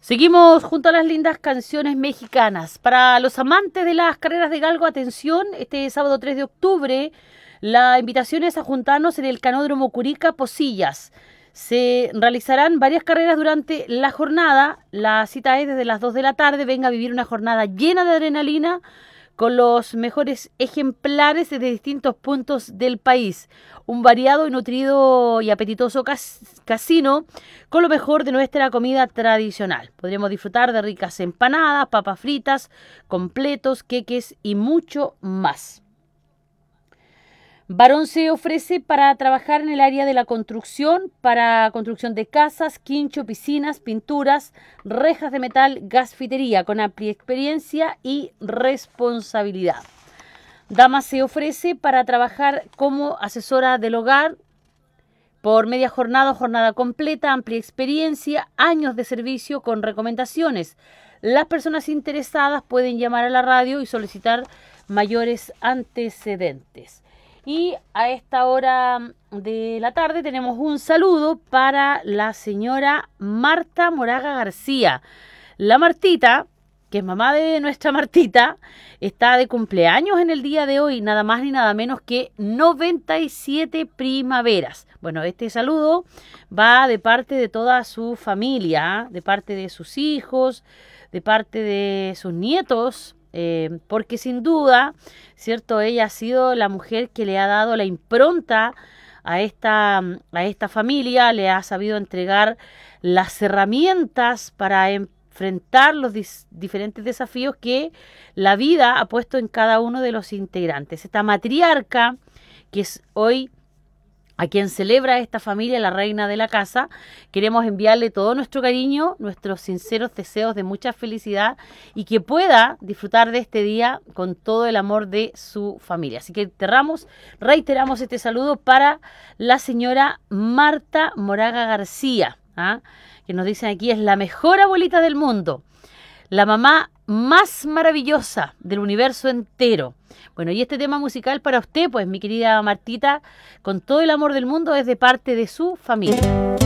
Seguimos junto a las lindas canciones mexicanas. Para los amantes de las carreras de galgo, atención, este sábado 3 de octubre, la invitación es a juntarnos en el Canódromo Curica Posillas. Se realizarán varias carreras durante la jornada. La cita es desde las 2 de la tarde. Venga a vivir una jornada llena de adrenalina con los mejores ejemplares desde distintos puntos del país. Un variado y nutrido y apetitoso casino con lo mejor de nuestra comida tradicional. Podremos disfrutar de ricas empanadas, papas fritas, completos, queques y mucho más. Barón se ofrece para trabajar en el área de la construcción, para construcción de casas, quincho, piscinas, pinturas, rejas de metal, gasfitería, con amplia experiencia y responsabilidad. Dama se ofrece para trabajar como asesora del hogar por media jornada o jornada completa, amplia experiencia, años de servicio con recomendaciones. Las personas interesadas pueden llamar a la radio y solicitar mayores antecedentes. Y a esta hora de la tarde tenemos un saludo para la señora Marta Moraga García. La Martita, que es mamá de nuestra Martita, está de cumpleaños en el día de hoy, nada más ni nada menos que 97 primaveras. Bueno, este saludo va de parte de toda su familia, de parte de sus hijos, de parte de sus nietos, porque sin duda, ¿cierto? Ella ha sido la mujer que le ha dado la impronta a esta familia, le ha sabido entregar las herramientas para enfrentar los diferentes desafíos que la vida ha puesto en cada uno de los integrantes. Esta matriarca, que es hoy a quien celebra esta familia, la reina de la casa, queremos enviarle todo nuestro cariño, nuestros sinceros deseos de mucha felicidad y que pueda disfrutar de este día con todo el amor de su familia. Así que reiteramos este saludo para la señora Marta Moraga García, que nos dicen aquí es la mejor abuelita del mundo, la mamá más maravillosa del universo entero. Bueno, y este tema musical para usted, pues mi querida Martita, con todo el amor del mundo, es de parte de su familia.